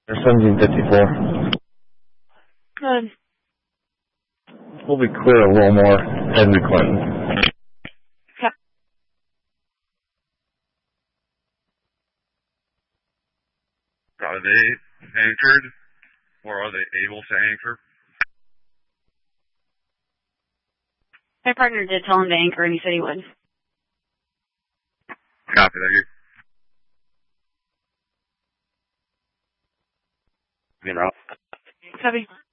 Or 1754. Good. We'll be clear a little more heading to Clinton. Okay. Are they anchored, or are they able to anchor? My partner did tell him to anchor, and he said he would. Copy that. You know. Copy.